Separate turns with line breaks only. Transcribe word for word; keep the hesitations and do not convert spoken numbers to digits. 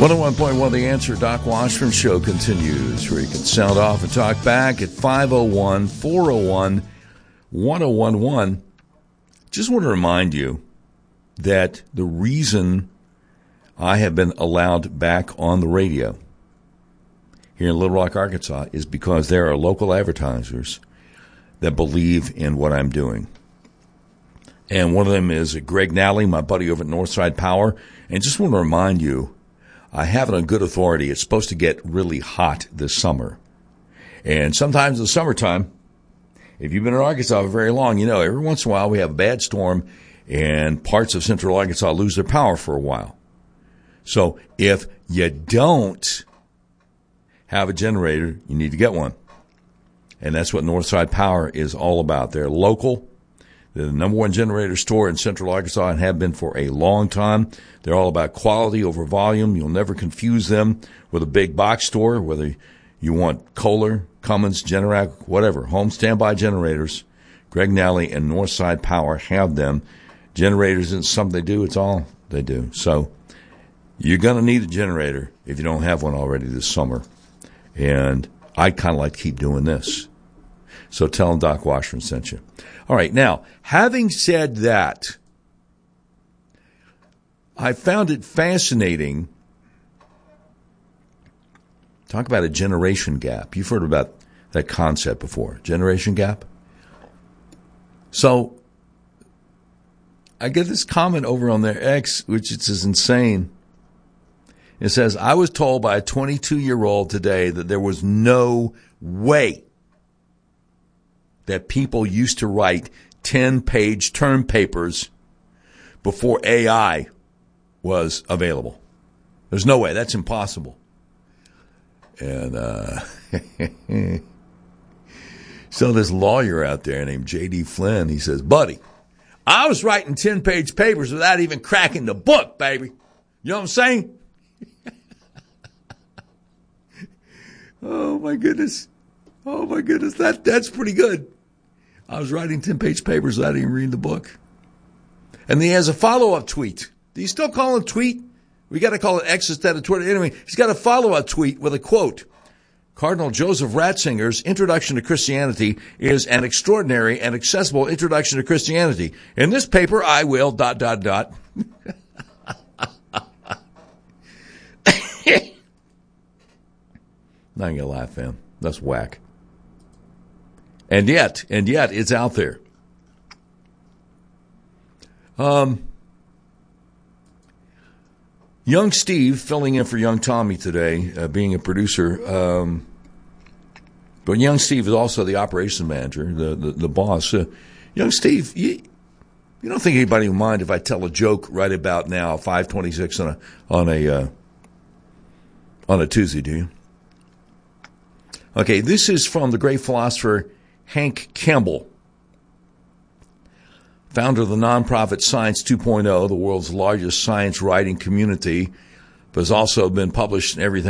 one oh one point one The Answer. Doc Washburn Show continues, where you can sound off and talk back at five oh one, four oh one, one oh one one. Just want to remind you that the reason I have been allowed back on the radio here in Little Rock, Arkansas, is because there are local advertisers that believe in what I'm doing. And one of them is Greg Nally, my buddy over at Northside Power. And just want to remind you, I have it on good authority. It's supposed to get really hot this summer. And sometimes in the summertime, if you've been in Arkansas for very long, you know, every once in a while we have a bad storm and parts of central Arkansas lose their power for a while. So if you don't have a generator, you need to get one. And that's what Northside Power is all about. They're local. They're the number one generator store in central Arkansas and have been for a long time. They're all about quality over volume. You'll never confuse them with a big box store, whether you want Kohler, Cummins, Generac, whatever. Home standby generators. Greg Nally and Northside Power have them. Generators isn't something they do. It's all they do. So you're going to need a generator if you don't have one already this summer. And I'd kind of like to keep doing this. So tell them Doc Washburn sent you. All right, now, having said that, I found it fascinating. Talk about a generation gap. You've heard about that concept before, generation gap. So I get this comment over on their X, which is insane. It says, I was told by a twenty-two-year-old today that there was no way that people used to write ten-page term papers before A I was available. There's no way. That's impossible. And uh, so this lawyer out there named J D Flynn, he says, buddy, I was writing ten-page papers without even cracking the book, baby. You know what I'm saying? Oh, my goodness. Oh, my goodness. That That's pretty good. I was writing ten-page papers without even reading the book. And then he has a follow-up tweet. Do you still call it a tweet? We got to call it X instead of Twitter. Anyway, he's got a follow-up tweet with a quote. Cardinal Joseph Ratzinger's Introduction to Christianity is an extraordinary and accessible introduction to Christianity. In this paper, I will, dot, dot, dot. Not gonna laugh, fam. That's whack. And yet, and yet, it's out there. Um, young Steve filling in for young Tommy today, uh, being a producer. Um, but young Steve is also the operations manager, the the, the boss. Uh, young Steve, you, you don't think anybody will mind if I tell a joke right about now, five twenty-six on a on a uh, on a Tuesday, do you? Okay, this is from the great philosopher Hank Campbell, founder of the nonprofit Science two point oh, the world's largest science writing community, but has also been published in everything